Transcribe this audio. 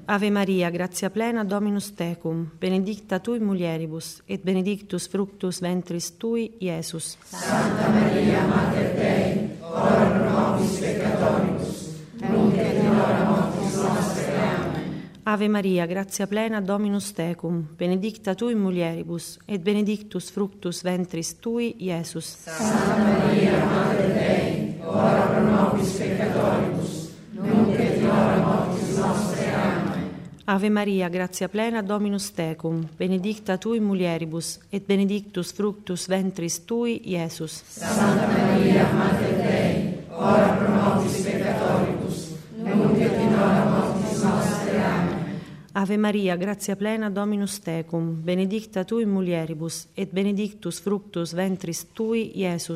Ave Maria, grazia plena, Dominus tecum, benedicta tui mulieribus, et benedictus fructus ventris tui, Iesus. Santa Maria, Mater Dei, ora pro nobis peccatoribus, nunc et in hora mortis nostre. Amen. Ave Maria, grazia plena, Dominus tecum, benedicta tui mulieribus, et benedictus fructus ventris tui, Iesus. Santa Maria, Mater Dei, ora pro nobis peccatoribus, nunc et in hora mortis nostre. Amen. Ave Maria, grazia plena, Dominus tecum, benedicta tui mulieribus, et benedictus fructus ventris tui, Iesus. Santa Maria, Mater Dei, ora pro nobis peccatoribus, nunc et in hora mortis nostre. Amen. Ave Maria, grazia plena, Dominus tecum, benedicta tui mulieribus, et benedictus fructus ventris tui, Iesus.